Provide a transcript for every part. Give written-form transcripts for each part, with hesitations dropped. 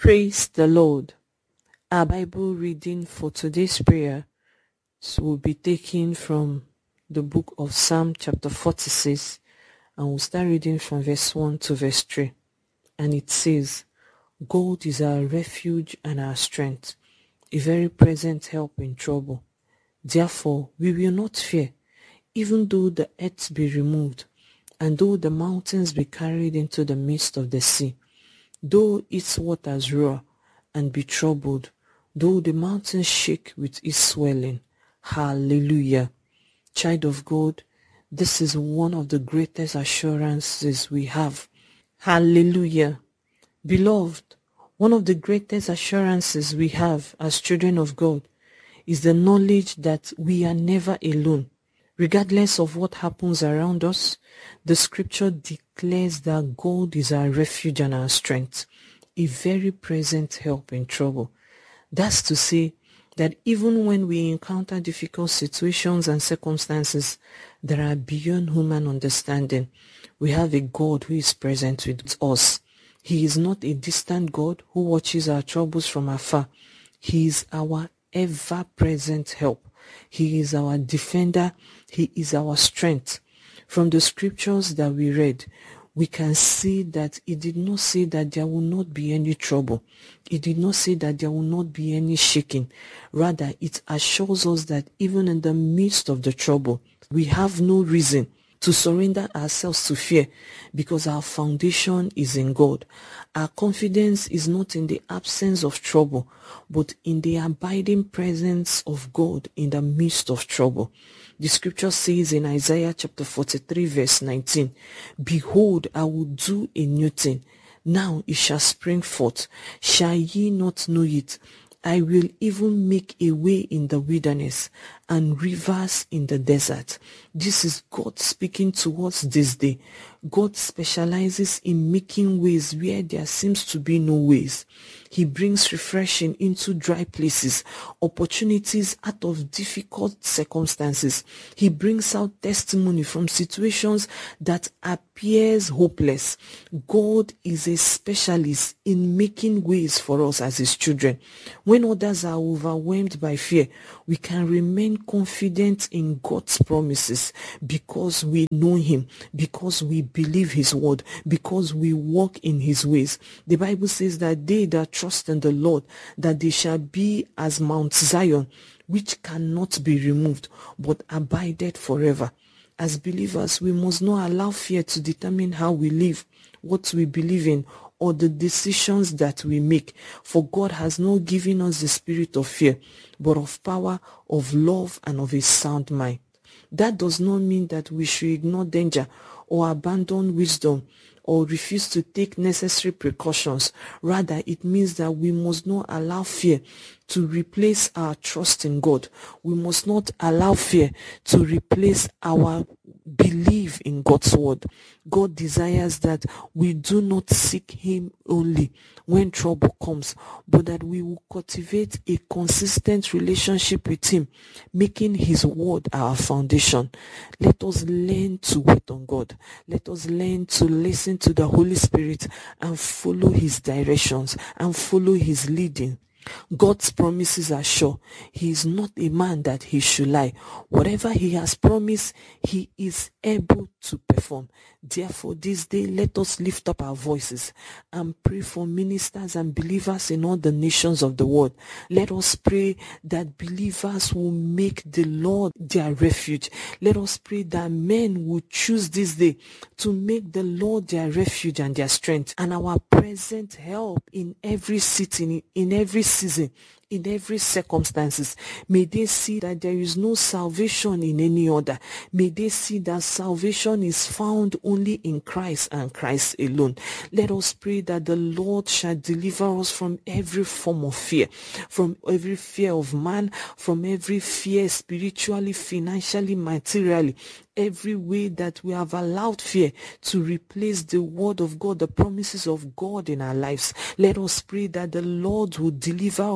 Praise the Lord. Our Bible reading for today's prayer will be taken from the book of Psalm chapter 46, and we'll start reading from verse 1 to verse 3. And it says, God is our refuge and our strength, a very present help in trouble. Therefore we will not fear, even though the earth be removed, and though the mountains be carried into the midst of the sea, though its waters roar and be troubled, though the mountains shake with its swelling. Hallelujah. Child of God, this is one of the greatest assurances we have. Hallelujah. Beloved, one of the greatest assurances we have as children of God is the knowledge that we are never alone. Regardless of what happens around us, the scripture declares that God is our refuge and our strength, a very present help in trouble. That's to say that even when we encounter difficult situations and circumstances that are beyond human understanding, we have a God who is present with us. He is not a distant God who watches our troubles from afar. He is our ever-present help. He is our defender. He is our strength. From the scriptures that we read, we can see that it did not say that there will not be any trouble. It did not say that there will not be any shaking. Rather, it assures us that even in the midst of the trouble, we have no reason to surrender ourselves to fear, because our foundation is in God. Our confidence is not in the absence of trouble, but in the abiding presence of God in the midst of trouble. The scripture says in Isaiah chapter 43 verse 19, "Behold, I will do a new thing. Now it shall spring forth. Shall ye not know it? I will even make a way in the wilderness and rivers in the desert." This is God speaking to us this day. God specializes in making ways where there seems to be no ways. He brings refreshing into dry places, opportunities out of difficult circumstances. He brings out testimony from situations that appears hopeless. God is a specialist in making ways for us as his children. When others are overwhelmed by fear, we can remain confident in God's promises because we know him, because we believe his word, because we walk in his ways. The Bible says that they that trust in the Lord, that they shall be as Mount Zion, which cannot be removed, but abideth forever. As believers, we must not allow fear to determine how we live, what we believe in, or the decisions that we make. For God has not given us the spirit of fear, but of power, of love, and of a sound mind. That does not mean that we should ignore danger or abandon wisdom or refuse to take necessary precautions. Rather, it means that we must not allow fear to replace our trust in God. We must not allow fear to replace our belief in God's word. God desires that we do not seek him only when trouble comes, but that we will cultivate a consistent relationship with him, making his word our foundation. Let us learn to wait on God. Let us learn to listen to the Holy Spirit and follow his directions and follow his leading. God's promises are sure. He is not a man that he should lie. Whatever he has promised, he is able to perform. Therefore, this day, let us lift up our voices and pray for ministers and believers in all the nations of the world. Let us pray that believers will make the Lord their refuge. Let us pray that men will choose this day to make the Lord their refuge and their strength and our present help in every city, in every season, in every circumstances. May they see that there is no salvation in any other. May they see that salvation is found only in Christ and Christ alone. Let us pray that the Lord shall deliver us from every form of fear, from every fear of man, from every fear spiritually, financially, materially, every way that we have allowed fear to replace the word of God, the promises of God in our lives. Let us pray that the Lord will deliver us this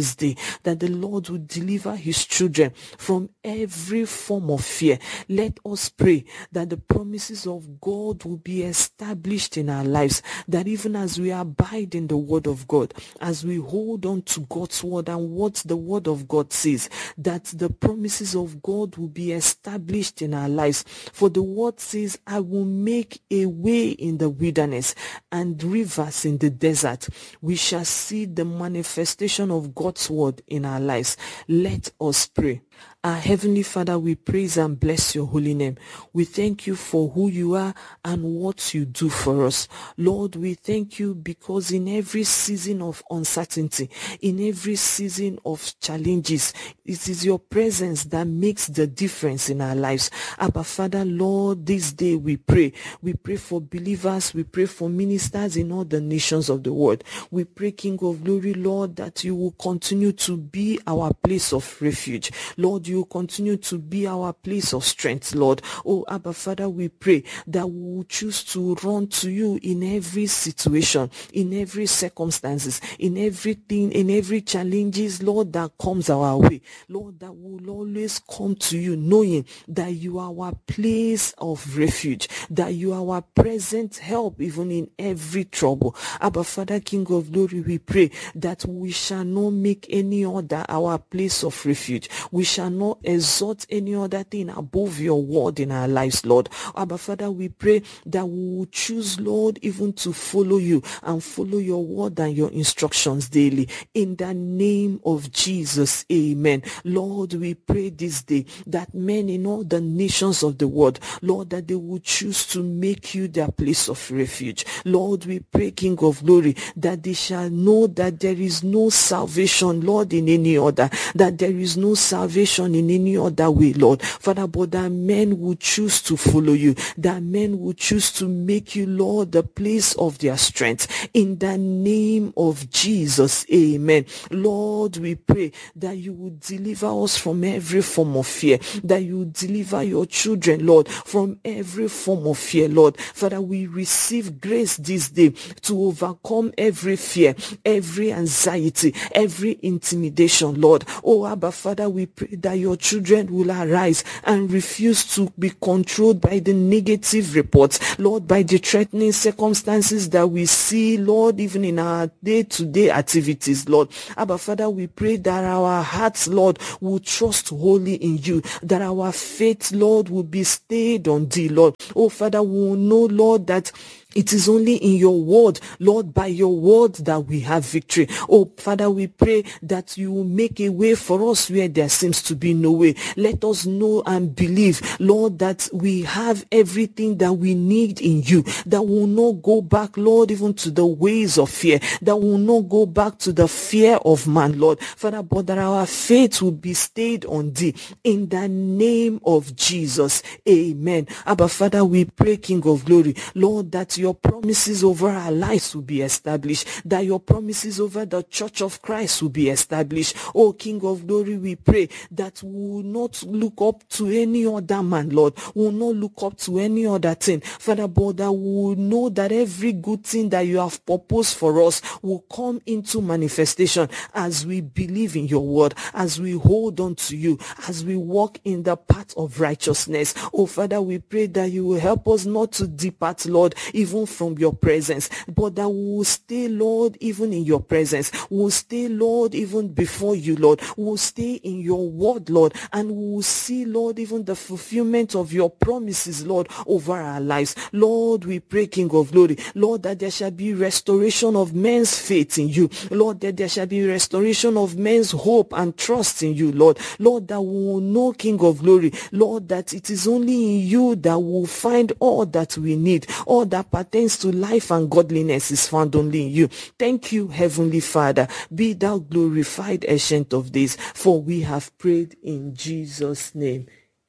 this day, that the Lord will deliver his children from every form of fear. Let us pray that the promises of God will be established in our lives, that even as we abide in the word of God, as we hold on to God's word and what the word of God says, that the promises of God will be established in our lives. For the word says, I will make a way in the wilderness and rivers in the desert. We shall see the manifestation of God's word in our lives. Let us pray. Our Heavenly Father, we praise and bless your holy name. We thank you for who you are and what you do for us. Lord, we thank you because in every season of uncertainty, in every season of challenges, it is your presence that makes the difference in our lives. Abba Father, Lord, this day we pray. We pray for believers. We pray for ministers in all the nations of the world. We pray, King of Glory, Lord, that you will continue to be our place of refuge. Lord, you continue to be our place of strength, Lord. Oh, Abba Father, we pray that we will choose to run to you in every situation, in every circumstances, in everything, in every challenges, Lord, that comes our way. Lord, that we will always come to you knowing that you are our place of refuge, that you are our present help even in every trouble. Abba Father, King of Glory, we pray that we shall not make any other our place of refuge. We shall not exalt any other thing above your word in our lives, Lord. Abba Father, we pray that we will choose, Lord, even to follow you and follow your word and your instructions daily. In the name of Jesus, amen. Lord, we pray this day that men in all the nations of the world, Lord, that they will choose to make you their place of refuge. Lord, we pray, King of Glory, that they shall know that there is no salvation, Lord, in any other, that there is no salvation in any other way, Lord. Father, but that men will choose to follow you, that men will choose to make you, Lord, the place of their strength. In the name of Jesus, amen. Lord, we pray that you will deliver us from every form of fear, that you will deliver your children, Lord, from every form of fear, Lord. Father, we receive grace this day to overcome every fear, every anxiety, every intimidation, Lord. Oh, Abba Father, we pray that your children will arise and refuse to be controlled by the negative reports, Lord, by the threatening circumstances that we see, Lord, even in our day-to-day activities, Lord. Abba Father, we pray that our hearts, Lord, will trust wholly in you, that our faith, Lord, will be stayed on thee, Lord. Oh, Father, we will know, Lord, that it is only in your word, Lord, by your word that we have victory. Oh, Father, we pray that you will make a way for us where there seems to be no way. Let us know and believe, Lord, that we have everything that we need in you, that will not go back, Lord, even to the ways of fear, that will not go back to the fear of man, Lord. Father, but that our faith will be stayed on thee. In the name of Jesus, amen. Abba, Father, we pray, King of Glory, Lord, that your promises over our lives will be established, that your promises over the church of Christ will be established. Oh, King of Glory, we pray that we will not look up to any other man, Lord. We will not look up to any other thing, Father, but that we will know that every good thing that you have proposed for us will come into manifestation as we believe in your word, as we hold on to you, as we walk in the path of righteousness. Oh, Father, we pray that you will help us not to depart, Lord, even from your presence, but that we will stay, Lord, even in your presence. We will stay, Lord, even before you, Lord. We will stay in your word, Lord, and we will see, Lord, even the fulfillment of your promises, Lord, over our lives. Lord, we pray, King of Glory, Lord, that there shall be restoration of men's faith in you, Lord, that there shall be restoration of men's hope and trust in you, Lord. Lord, that we will know, King of Glory, Lord, that it is only in you that we will find all that we need, all that pertains to life and godliness is found only in you. Thank you, Heavenly Father. Be thou glorified, Ancient of Days, for we have prayed in Jesus' name.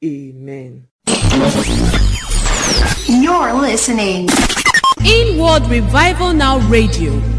Amen. You're listening. Inward Revival Now Radio.